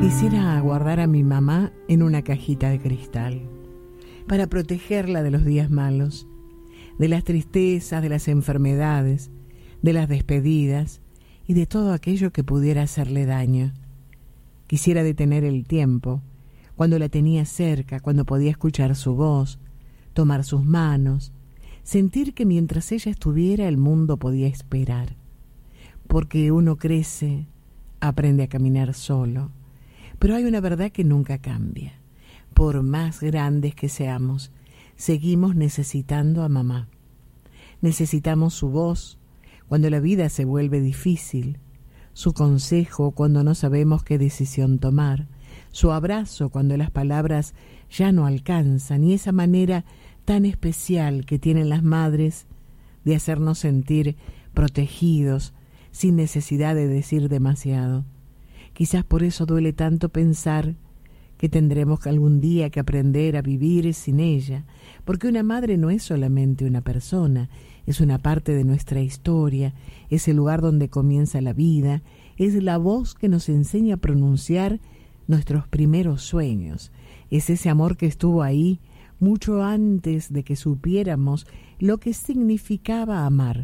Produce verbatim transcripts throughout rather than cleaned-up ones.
Quisiera guardar a mi mamá en una cajita de cristal para protegerla de los días malos, de las tristezas, de las enfermedades, de las despedidas y de todo aquello que pudiera hacerle daño. Quisiera detener el tiempo, cuando la tenía cerca, cuando podía escuchar su voz, tomar sus manos, sentir que mientras ella estuviera el mundo podía esperar. Porque uno crece, aprende a caminar solo. Pero hay una verdad que nunca cambia. Por más grandes que seamos, seguimos necesitando a mamá. Necesitamos su voz cuando la vida se vuelve difícil, su consejo cuando no sabemos qué decisión tomar, su abrazo cuando las palabras ya no alcanzan y esa manera tan especial que tienen las madres de hacernos sentir protegidos sin necesidad de decir demasiado. Quizás por eso duele tanto pensar que tendremos algún día que aprender a vivir sin ella, porque una madre no es solamente una persona, es una parte de nuestra historia, es el lugar donde comienza la vida, es la voz que nos enseña a pronunciar nuestros primeros sueños, es ese amor que estuvo ahí mucho antes de que supiéramos lo que significaba amar.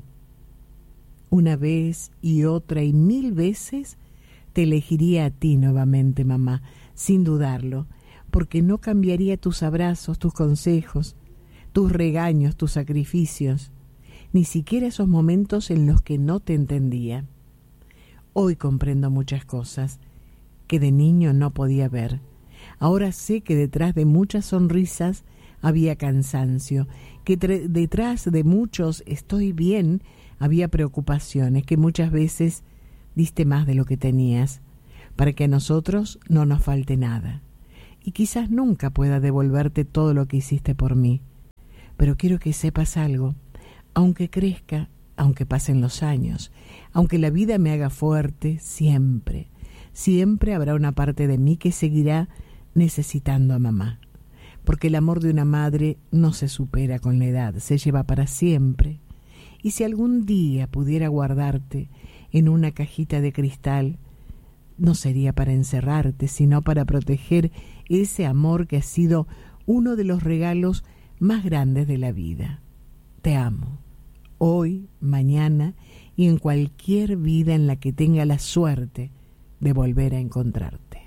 Una vez y otra y mil veces te elegiría a ti nuevamente, mamá, sin dudarlo, porque no cambiaría tus abrazos, tus consejos, tus regaños, tus sacrificios, ni siquiera esos momentos en los que no te entendía. Hoy comprendo muchas cosas que de niño no podía ver. Ahora sé que detrás de muchas sonrisas había cansancio, que tre- detrás de muchos estoy bien había preocupaciones, que muchas veces diste más de lo que tenías, para que a nosotros no nos falte nada. Y quizás nunca pueda devolverte todo lo que hiciste por mí. Pero quiero que sepas algo, aunque crezca, aunque pasen los años, aunque la vida me haga fuerte, siempre, siempre habrá una parte de mí que seguirá necesitando a mamá. Porque el amor de una madre no se supera con la edad, se lleva para siempre. Y si algún día pudiera guardarte en una cajita de cristal, no sería para encerrarte, sino para proteger ese amor que ha sido uno de los regalos más grandes de la vida. Te amo, hoy, mañana y en cualquier vida en la que tenga la suerte de volver a encontrarte.